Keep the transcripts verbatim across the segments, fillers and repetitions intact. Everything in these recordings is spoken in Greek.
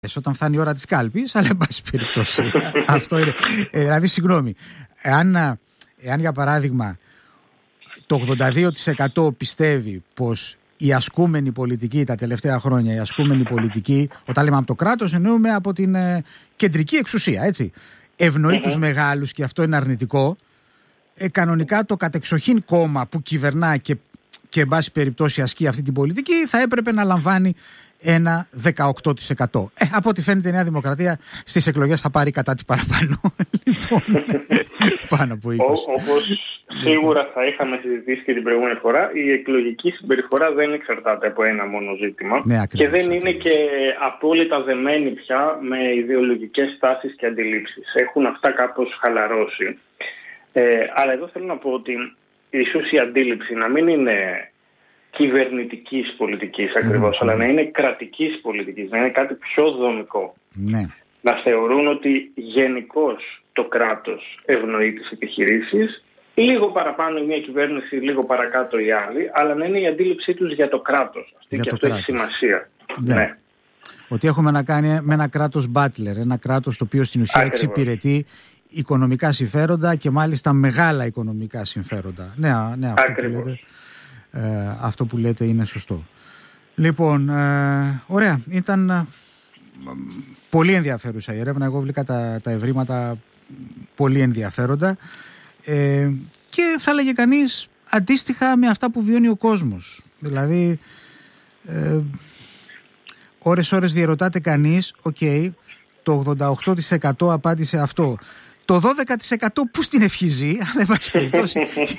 όταν φτάνει η ώρα της κάλπης, αλλά εν πάση περιπτώσει. Αυτό είναι. Ε, δηλαδή, συγγνώμη, εάν, εάν για παράδειγμα το ογδόντα δύο τοις εκατό πιστεύει πως η ασκούμενη πολιτική τα τελευταία χρόνια, η ασκούμενη πολιτική, όταν λέμε από το κράτος, εννοούμε από την ε, κεντρική εξουσία, έτσι, ευνοεί mm-hmm. τους μεγάλους και αυτό είναι αρνητικό, ε, κανονικά το κατεξοχήν κόμμα που κυβερνά και, και εν πάση περιπτώσει ασκεί αυτή την πολιτική θα έπρεπε να λαμβάνει ένα δεκαοκτώ τοις εκατό. Ε, από ό,τι φαίνεται η Νέα Δημοκρατία στις εκλογές θα πάρει κατά τη παραπάνω. Λοιπόν, πάνω από είκοσι. Όπως σίγουρα θα είχαμε συζητήσει και την προηγούμενη φορά, η εκλογική συμπεριφορά δεν εξαρτάται από ένα μόνο ζήτημα. Ναι, και δεν είναι και απόλυτα δεμένη πια με ιδεολογικές τάσεις και αντιλήψεις. Έχουν αυτά κάπως χαλαρώσει. Ε, αλλά εδώ θέλω να πω ότι ίσως η αντίληψη να μην είναι κυβερνητικής πολιτικής ακριβώς, mm-hmm. αλλά να είναι κρατικής πολιτικής, να είναι κάτι πιο δομικό. Ναι. Να θεωρούν ότι γενικώς το κράτος ευνοεί τις επιχειρήσεις, λίγο παραπάνω η μία κυβέρνηση, λίγο παρακάτω η άλλη, αλλά να είναι η αντίληψή τους για το κράτος. Αυτή για και το αυτό κράτος. έχει σημασία. Ναι. Ναι. Ότι έχουμε να κάνει με ένα κράτος butler, ένα κράτος το οποίο στην ουσία Ακριβώς. εξυπηρετεί οικονομικά συμφέροντα και μάλιστα μεγάλα οικονομικά συμφέροντα. Ναι, ναι αυτό, που λέτε, ε, αυτό που λέτε είναι σωστό. Λοιπόν, ε, ωραία, ήταν ε, πολύ ενδιαφέρουσα η έρευνα. Εγώ βρήκα τα, τα ευρήματα πολύ ενδιαφέροντα ε, και θα έλεγε κανείς αντίστοιχα με αυτά που βιώνει ο κόσμος. Δηλαδή, ε, ώρες ώρες διερωτάται κανείς, οκ, okay, το ογδόντα οκτώ τοις εκατό απάντησε αυτό. Το δώδεκα τοις εκατό που στην ευχηζεί, αλλά εν πάση περιπτώσει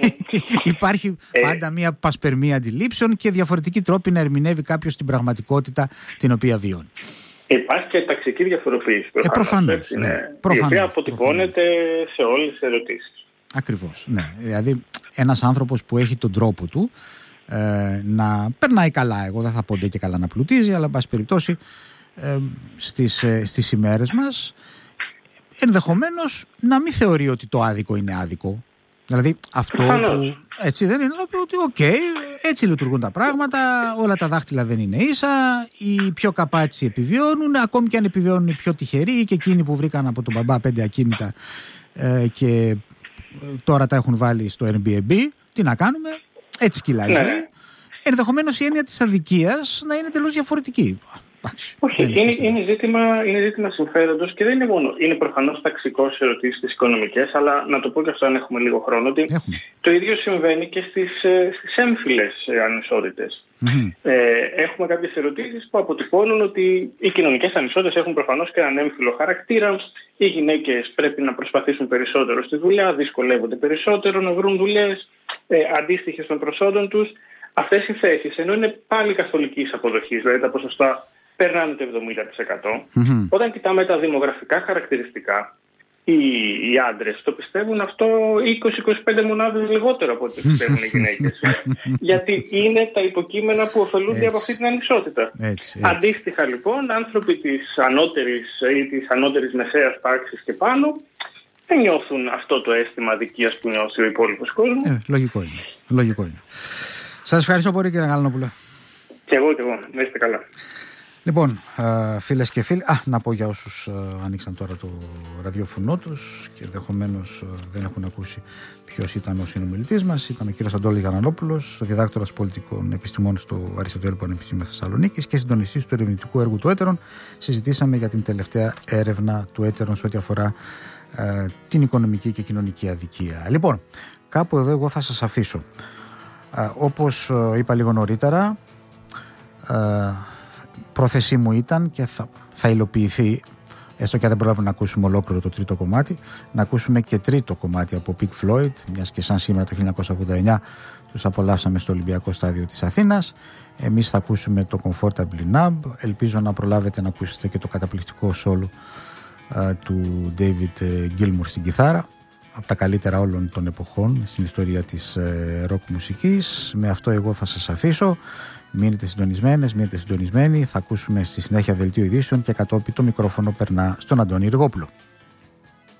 υπάρχει πάντα μια πασπερμία αντιλήψεων και διαφορετικοί τρόποι να ερμηνεύει κάποιος την πραγματικότητα την οποία βιώνει. Υπάρχει και ταξική διαφοροποίηση. Ε, προφανώς. Είναι, Ναι, η προφανώς, οποία αποτυπώνεται προφανώς. σε όλες τις ερωτήσεις. Ακριβώς. Ναι. Δηλαδή, ένας άνθρωπος που έχει τον τρόπο του ε, να περνάει καλά, εγώ δεν θα πω ντε και καλά να πλουτίζει, αλλά εν πάση περιπτώσει ε, στις, ε, στις ημέρες μας, ενδεχομένως να μην θεωρεί ότι το άδικο είναι άδικο. Δηλαδή αυτό που έτσι δεν είναι, ότι οκ, okay, έτσι λειτουργούν τα πράγματα, όλα τα δάχτυλα δεν είναι ίσα, οι πιο καπάτσοι επιβιώνουν, ακόμη και αν επιβιώνουν οι πιο τυχεροί και εκείνοι που βρήκαν από τον μπαμπά πέντε ακίνητα ε, και τώρα τα έχουν βάλει στο Airbnb, τι να κάνουμε, έτσι κυλάει η ζωή. Ενδεχομένως η έννοια της αδικίας να είναι τελώς διαφορετική. Όχι, είναι, είναι, είναι, ζήτημα, είναι ζήτημα συμφέροντος και δεν είναι μόνο. Είναι προφανώς ταξικό σε ερωτήσεις τις οικονομικές, αλλά να το πω και αυτό αν έχουμε λίγο χρόνο, ότι έχουμε. Το ίδιο συμβαίνει και στις, στις έμφυλες ανισότητες. Mm-hmm. Ε, έχουμε κάποιες ερωτήσεις που αποτυπώνουν ότι οι κοινωνικές ανισότητες έχουν προφανώς και έναν έμφυλο χαρακτήρα. Οι γυναίκες πρέπει να προσπαθήσουν περισσότερο στη δουλειά, δυσκολεύονται περισσότερο να βρουν δουλειές ε, αντίστοιχες των προσόντων τους. Αυτές οι θέσεις, ενώ είναι πάλι καθολικής αποδοχής, δηλαδή τα ποσοστά περνάνε το εβδομήντα τοις εκατό. Mm-hmm. Όταν κοιτάμε τα δημογραφικά χαρακτηριστικά, οι, οι άντρες το πιστεύουν αυτό είκοσι με είκοσι πέντε μονάδες λιγότερο από ό,τι πιστεύουν οι γυναίκες. Γιατί είναι τα υποκείμενα που ωφελούνται έτσι από αυτή την ανισότητα. Έτσι, έτσι. Αντίστοιχα λοιπόν, άνθρωποι της ανώτερης ή της ανώτερης μεσαίας τάξης και πάνω δεν νιώθουν αυτό το αίσθημα αδικίας που νιώθει ο υπόλοιπος κόσμος. Ε, λογικό είναι. Λογικό είναι. Σας ευχαριστώ πολύ κύριε Γαλανόπουλε. Και εγώ και εγώ. Να είστε καλά. Λοιπόν, φίλες και φίλοι, α, να πω για όσους ανοίξαν τώρα το ραδιόφωνο τους και ενδεχομένως δεν έχουν ακούσει ποιος ήταν ο συνομιλητής μας. Ήταν ο κύριος Αντώνης Γαλανόπουλος, διδάκτορας πολιτικών επιστημών στο Αριστοτέλειο Πανεπιστήμιο Θεσσαλονίκης και συντονιστής του ερευνητικού έργου του Έτερον. Συζητήσαμε για την τελευταία έρευνα του Έτερον σε ό,τι αφορά ε, την οικονομική και κοινωνική αδικία. Λοιπόν, κάπου εδώ εγώ θα σας αφήσω. Ε, όπως ε, είπα λίγο νωρίτερα, ε, πρόθεσή μου ήταν και θα, θα υλοποιηθεί, έστω και αν δεν προλάβουμε να ακούσουμε ολόκληρο το τρίτο κομμάτι, να ακούσουμε και τρίτο κομμάτι από Pink Floyd, μιας και σαν σήμερα το χίλια εννιακόσια ογδόντα εννιά τους απολαύσαμε στο Ολυμπιακό Στάδιο της Αθήνας. Εμείς θα ακούσουμε το Comfortably Numb. Ελπίζω να προλάβετε να ακούσετε και το καταπληκτικό σόλο uh, του David Gilmour στην κιθάρα, από τα καλύτερα όλων των εποχών στην ιστορία της uh, rock μουσικής. Με αυτό εγώ θα σας αφήσω. Μείνετε συντονισμένες, μείνετε συντονισμένοι. Θα ακούσουμε στη συνέχεια δελτίο ειδήσεων και κατόπιν το μικρόφωνο περνά στον Αντώνη Ριγόπουλο.